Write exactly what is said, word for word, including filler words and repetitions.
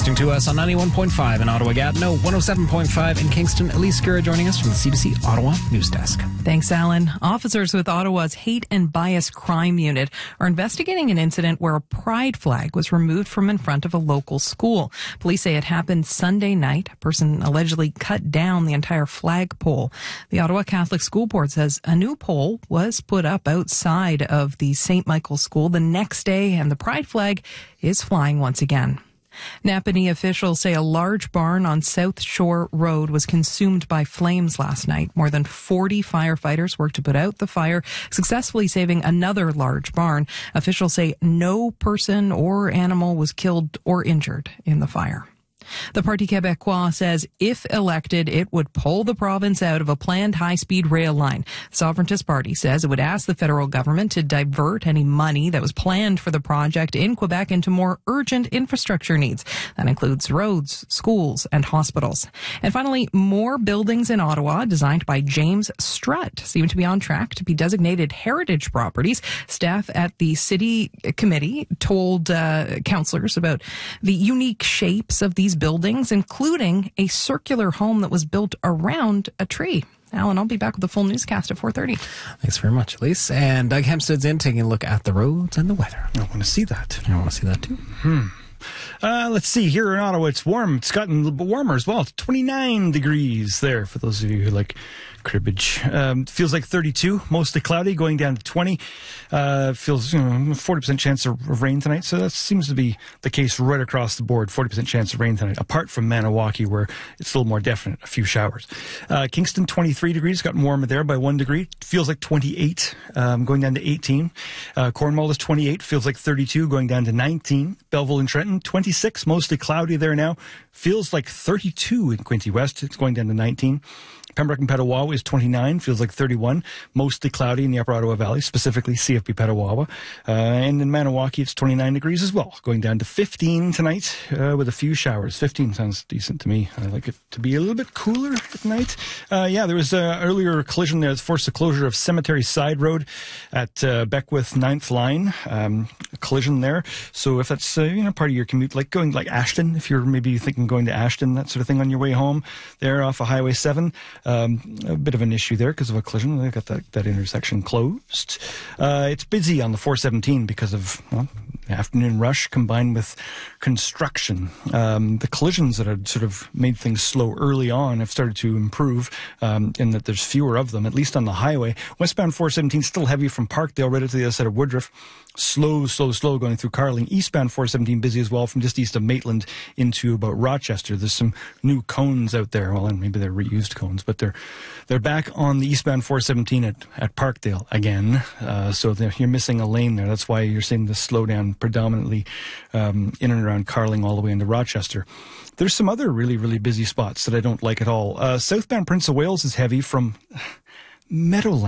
listening to us on ninety-one point five in Ottawa, Gatineau, one oh seven point five in Kingston. Elise Skura joining us from the C B C Ottawa News Desk. Thanks, Alan. Officers with Ottawa's Hate and Bias Crime Unit are investigating an incident where a pride flag was removed from in front of a local school. Police say it happened Sunday night. A person allegedly cut down the entire flagpole. The Ottawa Catholic School Board says a new pole was put up outside of the Saint Michael's School the next day, and the pride flag is flying once again. Napanee officials say a large barn on South Shore Road was consumed by flames last night. More than forty firefighters worked to put out the fire, successfully saving another large barn. Officials say no person or animal was killed or injured in the fire. The Parti Québécois says if elected, it would pull the province out of a planned high-speed rail line. The Sovereigntist Party says it would ask the federal government to divert any money that was planned for the project in Quebec into more urgent infrastructure needs. That includes roads, schools, and hospitals. And finally, more buildings in Ottawa designed by James Strutt seem to be on track to be designated heritage properties. Staff at the city committee told uh, councillors about the unique shapes of these buildings, including a circular home that was built around a tree. Alan, I'll be back with the full newscast at four thirty. Thanks very much, Elise. And Doug Hempstead's in taking a look at the roads and the weather. I want to see that. I want to see that too. Hmm. Uh, let's see. Here in Ottawa, it's warm. It's gotten a little bit warmer as well. It's twenty-nine degrees there for those of you who like cribbage. Um, feels like thirty-two, mostly cloudy, going down to twenty. Uh, feels, you know, forty percent chance of, of rain tonight. So that seems to be the case right across the board. forty percent chance of rain tonight, apart from Maniwaki, where it's a little more definite, a few showers. Uh, Kingston, twenty-three degrees, gotten warmer there by one degree. Feels like twenty-eight, um, going down to eighteen. Uh, Cornwall is twenty-eight, feels like thirty-two, going down to nineteen. Belleville and Trenton, twenty-six, mostly cloudy there now. Feels like thirty-two in Quinte West. It's going down to nineteen. Pembroke and Petawawa is twenty-nine, feels like thirty-one, mostly cloudy in the Upper Ottawa Valley, specifically C F B Petawawa. Uh, and in Maniwaki, it's twenty-nine degrees as well, going down to fifteen tonight uh, with a few showers. fifteen sounds decent to me. I like it to be a little bit cooler at night. Uh, yeah, there was an earlier collision there that forced the closure of Cemetery Side Road at uh, Beckwith ninth Line. Um, a collision there. So if that's uh, you know part of your commute, like going like Ashton, if you're maybe thinking going to Ashton, that sort of thing on your way home there off of Highway seven, Um, a bit of an issue there because of a collision. They got that, that intersection closed. Uh, it's busy on the four seventeen because of well, the afternoon rush combined with construction. Um, the collisions that had sort of made things slow early on have started to improve um, in that there's fewer of them, at least on the highway. Westbound four seventeen still heavy from Parkdale right up to the other side of Woodruff. Slow, slow, slow going through Carling. Eastbound four seventeen busy as well from just east of Maitland into about Rochester. There's some new cones out there. Well, and maybe they're reused cones, but they're they're back on the eastbound four seventeen at, at Parkdale again. Uh, so you're missing a lane there. That's why you're seeing the slowdown predominantly um, in and around Carling all the way into Rochester. There's some other really, really busy spots that I don't like at all. Uh, southbound Prince of Wales is heavy from Meadowlands.